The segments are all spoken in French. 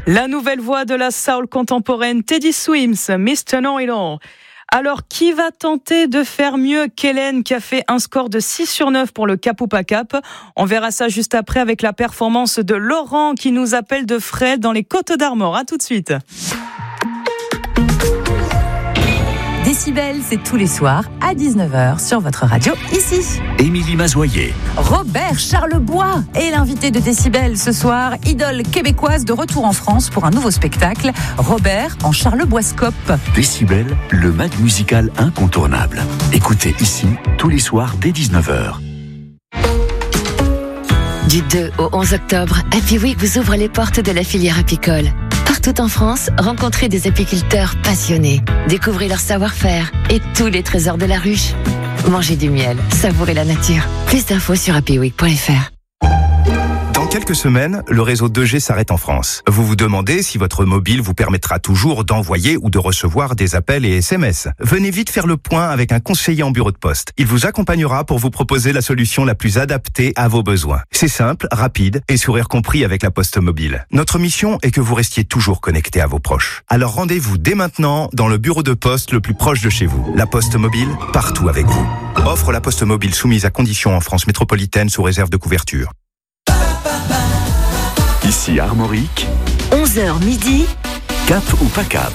La nouvelle voix de la soul contemporaine, Teddy Swims, Mr. Know-It-All. Alors, qui va tenter de faire mieux qu'Hélène qui a fait un score de 6/9 pour le Cap ou pas Cap? On verra ça juste après avec la performance de Laurent qui nous appelle de Fresles dans les Côtes-d'Armor. À tout de suite. Décibel, c'est tous les soirs à 19h sur votre radio ici. Émilie Mazoyer. Robert Charlebois est l'invité de Décibel ce soir, idole québécoise de retour en France pour un nouveau spectacle. Robert en Charleboiscope. Décibel, le mag musical incontournable. Écoutez ici tous les soirs dès 19h. Du 2 au 11 octobre, Happy Week vous ouvre les portes de la filière apicole. Partout en France, rencontrez des apiculteurs passionnés. Découvrez leur savoir-faire et tous les trésors de la ruche. Mangez du miel, savourez la nature. Plus d'infos sur happyweek.fr. Dans quelques semaines, le réseau 2G s'arrête en France. Vous vous demandez si votre mobile vous permettra toujours d'envoyer ou de recevoir des appels et SMS. Venez vite faire le point avec un conseiller en bureau de poste. Il vous accompagnera pour vous proposer la solution la plus adaptée à vos besoins. C'est simple, rapide et sourire compris avec la Poste Mobile. Notre mission est que vous restiez toujours connecté à vos proches. Alors rendez-vous dès maintenant dans le bureau de poste le plus proche de chez vous. La Poste Mobile, partout avec vous. Offre la Poste Mobile soumise à conditions en France métropolitaine sous réserve de couverture. Ici Armorique, 11h midi. Cap ou pas Cap?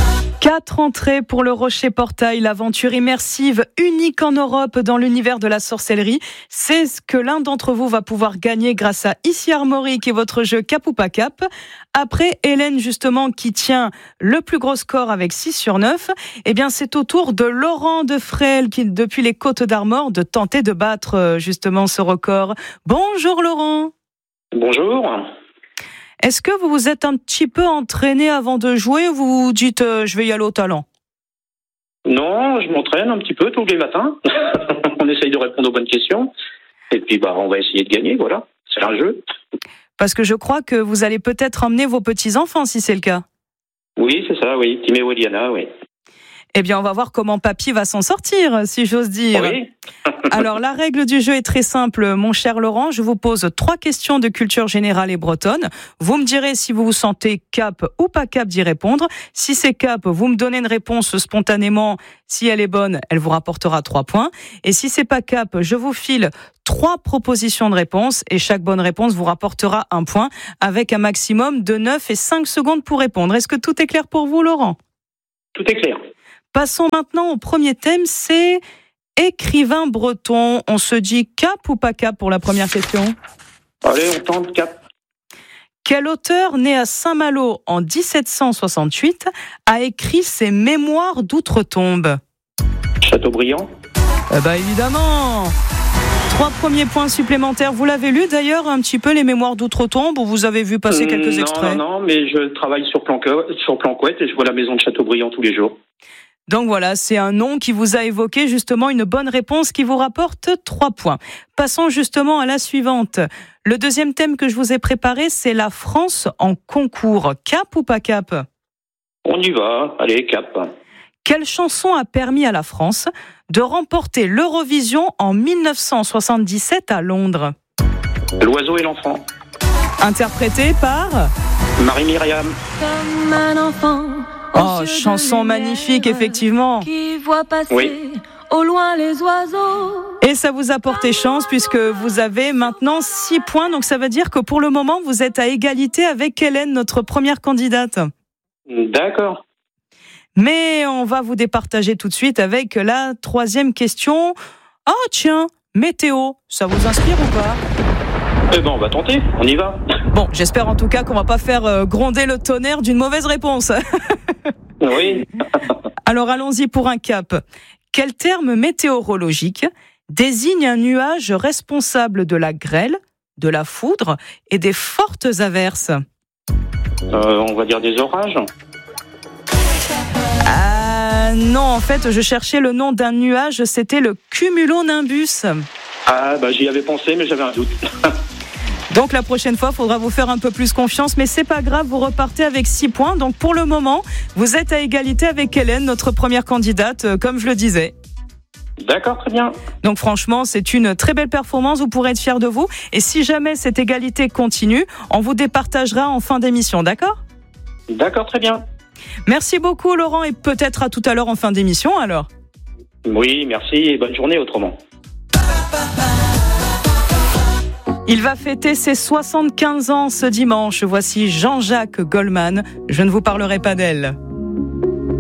4 entrées pour le Rocher Portail, l'aventure immersive unique en Europe dans l'univers de la sorcellerie. C'est ce que l'un d'entre vous va pouvoir gagner grâce à Ici Armorique et votre jeu Cap ou pas Cap. Après Hélène, justement, qui tient le plus gros score avec 6/9, eh bien, c'est au tour de Laurent de Fresles, qui, depuis les Côtes-d'Armor, de tenter de battre, justement, ce record. Bonjour, Laurent. Bonjour. Est-ce que vous vous êtes un petit peu entraîné avant de jouer ou vous vous dites je vais y aller au talent? Non, je m'entraîne un petit peu tous les matins. On essaye de répondre aux bonnes questions. Et puis on va essayer de gagner, voilà. C'est un jeu. Parce que je crois que vous allez peut-être emmener vos petits-enfants si c'est le cas. Oui, c'est ça, oui. Tim et Weliana, oui. Eh bien, on va voir comment Papy va s'en sortir, si j'ose dire. Oui. Alors, la règle du jeu est très simple, mon cher Laurent. Je vous pose 3 questions de culture générale et bretonne. Vous me direz si vous vous sentez cap ou pas cap d'y répondre. Si c'est cap, vous me donnez une réponse spontanément. Si elle est bonne, elle vous rapportera 3 points. Et si c'est pas cap, je vous file 3 propositions de réponse et chaque bonne réponse vous rapportera 1 point avec un maximum de 9 et 5 secondes pour répondre. Est-ce que tout est clair pour vous, Laurent? Tout est clair. Passons maintenant au premier thème, c'est écrivain breton. On se dit cap ou pas cap pour la première question? Allez, on tente cap. Quel auteur, né à Saint-Malo en 1768, a écrit ses Mémoires d'outre-tombe? Chateaubriand. Évidemment. 3 premiers points supplémentaires. Vous l'avez lu d'ailleurs un petit peu, les Mémoires d'outre-tombe, ou vous avez vu passer quelques extraits? Non, mais je travaille sur Planquette et je vois la maison de Chateaubriand tous les jours. Donc voilà, c'est un nom qui vous a évoqué justement une bonne réponse qui vous rapporte 3 points. Passons justement à la suivante. Le deuxième thème que je vous ai préparé, c'est la France en concours. Cap ou pas cap? On y va, allez, cap. Quelle chanson a permis à la France de remporter l'Eurovision en 1977 à Londres? L'oiseau et l'enfant. Interprétée par Marie-Myriam. Comme un enfant. Oh, chanson magnifique, effectivement. Qui voit passer Oui. au loin les oiseaux. Et ça vous a porté chance puisque vous avez maintenant 6 points. Donc ça veut dire que pour le moment, vous êtes à égalité avec Hélène, notre première candidate. D'accord. Mais on va vous départager tout de suite avec la 3e question. Ah tiens, météo, ça vous inspire ou pas? On va tenter, on y va. Bon, j'espère en tout cas qu'on va pas faire gronder le tonnerre d'une mauvaise réponse. Oui. Alors allons-y pour un cap. Quel terme météorologique désigne un nuage responsable de la grêle, de la foudre et des fortes averses? On va dire des orages. Non, en fait, je cherchais le nom d'un nuage, c'était le cumulonimbus. J'y avais pensé, mais j'avais un doute. Donc la prochaine fois, il faudra vous faire un peu plus confiance, mais c'est pas grave, vous repartez avec 6 points. Donc pour le moment, vous êtes à égalité avec Hélène, notre première candidate, comme je le disais. D'accord, très bien. Donc franchement, c'est une très belle performance, vous pourrez être fiers de vous. Et si jamais cette égalité continue, on vous départagera en fin d'émission, d'accord ? D'accord, très bien. Merci beaucoup Laurent et peut-être à tout à l'heure en fin d'émission alors. Oui, merci et bonne journée autrement. Il va fêter ses 75 ans ce dimanche. Voici Jean-Jacques Goldman. Je ne vous parlerai pas d'elle.